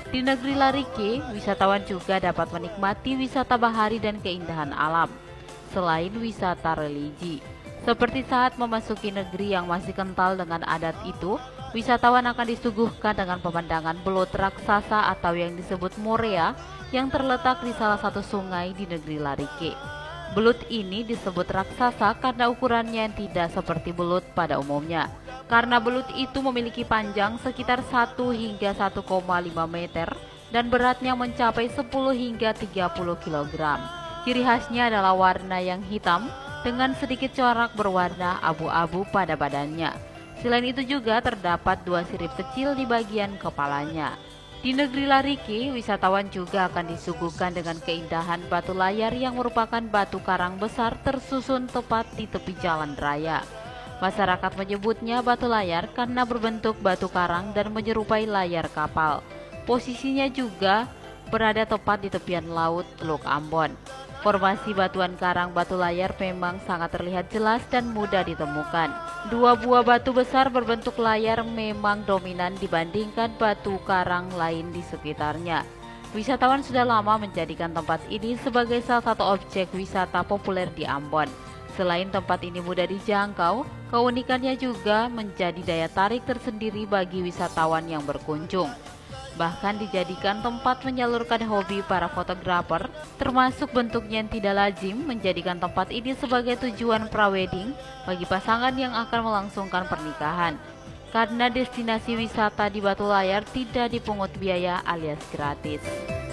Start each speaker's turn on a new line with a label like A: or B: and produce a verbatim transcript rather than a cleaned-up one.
A: Di negeri Larike, wisatawan juga dapat menikmati wisata bahari dan keindahan alam, selain wisata religi. Seperti saat memasuki negeri yang masih kental dengan adat itu, wisatawan akan disuguhkan dengan pemandangan belut raksasa atau yang disebut morea yang terletak di salah satu sungai di negeri Larike. Belut ini disebut raksasa karena ukurannya yang tidak seperti belut pada umumnya. Karena belut itu memiliki panjang sekitar satu hingga satu koma lima meter dan beratnya mencapai sepuluh hingga tiga puluh kilogram. Ciri khasnya adalah warna yang hitam dengan sedikit corak berwarna abu-abu pada badannya. Selain itu juga terdapat dua sirip kecil di bagian kepalanya. Di negeri Larike, wisatawan juga akan disuguhkan dengan keindahan batu layar yang merupakan batu karang besar tersusun tepat di tepi jalan raya. Masyarakat menyebutnya batu layar karena berbentuk batu karang dan menyerupai layar kapal. Posisinya juga berada tepat di tepian laut Teluk Ambon. Formasi batuan karang batu layar memang sangat terlihat jelas dan mudah ditemukan. Dua buah batu besar berbentuk layar memang dominan dibandingkan batu karang lain di sekitarnya. Wisatawan sudah lama menjadikan tempat ini sebagai salah satu objek wisata populer di Ambon. Selain tempat ini mudah dijangkau, keunikannya juga menjadi daya tarik tersendiri bagi wisatawan yang berkunjung. Bahkan dijadikan tempat menyalurkan hobi para fotografer, termasuk bentuknya yang tidak lazim menjadikan tempat ini sebagai tujuan prawedding bagi pasangan yang akan melangsungkan pernikahan. Karena destinasi wisata di Batu Layar tidak dipungut biaya alias gratis.